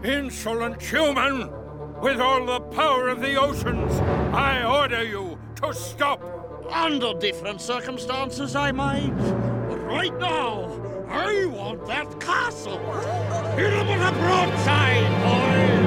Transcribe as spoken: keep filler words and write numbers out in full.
Insolent human! With all the power of the oceans, I order you to stop! Under different circumstances, I might. But right now, I want that castle! Hit him with a broadside, boys!